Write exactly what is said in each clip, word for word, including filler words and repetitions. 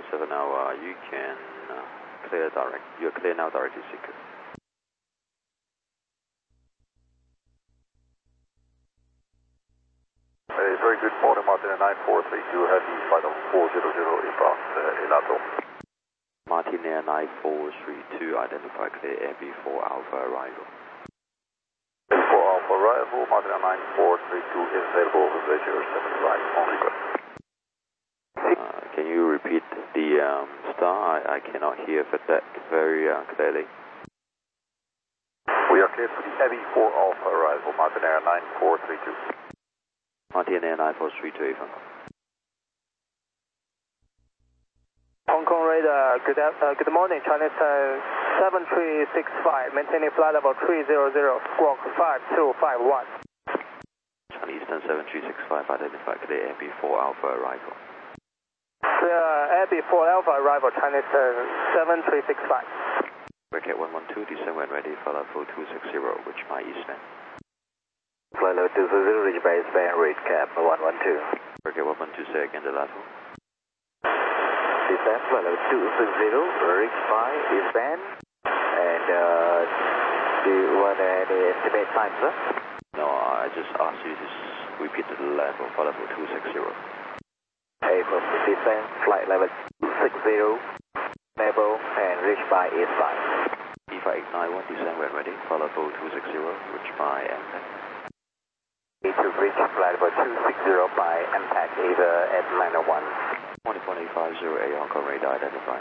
seven now, uh, you can uh, clear direct, you're clear now directly seeker. A very good morning, Martina nine four three two, heavy flight of four zero zero inbound uh, Elato. Martina nine four three two, identify clear Air B four Alpha arrival. Air B four Alpha arrival, Martina nine four three two is available with zero seven five on request. Uh, can you repeat the um, star? I, I cannot hear for that very uh, clearly. We are cleared for the Air B four Alpha arrival, Martina nine four three two. Martina nine four three two, Hong Kong. Hong Kong radar, good, uh, good morning, Chinese uh, seven three six five, maintaining flight level three zero zero, squawk five two five one. Chinese Eastern seven three six five, identify clear Air B four Alpha arrival. Uh, Air B four Alpha arrival, Chinese uh, seven three six five. Bracket one one two, descend when ready, follow full two six zero, which my eastman. Flight level two six zero, reach by span, rate cap one one two. Bracket one one two, say again the lateral. Descend, flight level two six zero, reach by span, and uh, do you want any estimate time, sir? No, I just asked you to repeat the level, follow full two six zero. Hey, from descend, flight level two six zero, level, and reach by span. E five eight nine one, descend when ready, follow full two six zero, reach by M P A C. To reach flight level two six zero by impact either at nine oh one. one one eight five zero A, Hong Kong radar identified.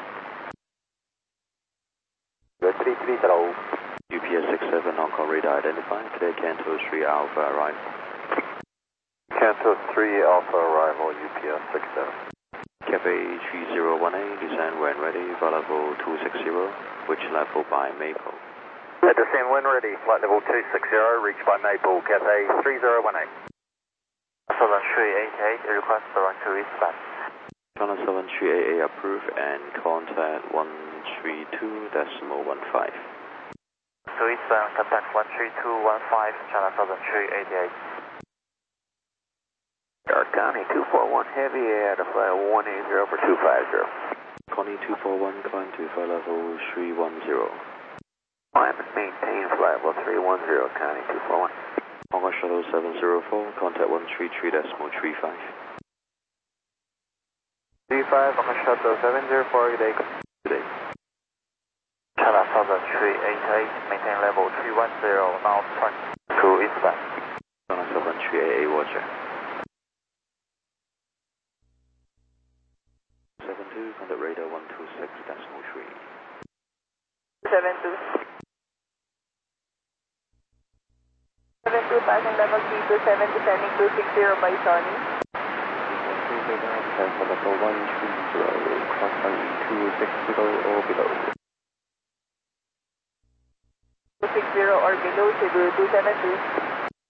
three three zero. U P S six seven, Hong Kong radar identified. Today Canto three Alpha arrival. Canto three Alpha arrival, U P S six seven. Cafe three zero one eight, descend when ready, follow two six zero, which level by Maple. Descend when ready, flight level two six zero, reach by Maple, Cathay three zero one eight. seven three eight eight, request seven two eastbound. China seven three eight eight approved and contact one three two decimal one five. To eastbound, contact one three two one five, China seven three eight eight. York County two four one heavy air to flight one eight zero for two five zero. Connie two four one, climb to flight level three one zero. Climb and maintain flight level three one zero, County two four one. Hong Kong Shuttle seven zero four, contact one three three decimal three five. three five, Hong Kong Shuttle seven zero four, good day. Good day. China seven three eight eight, maintain level three one zero, now turn to eastbound. China seven three eight eight, Roger. seven two, contact radar one two six decimal three. seven two. seven two, passing level three two seven, descending two six zero by Sony. Descend for level one three zero, cross runway two six zero or below. two six zero or below, Cebu two seven two.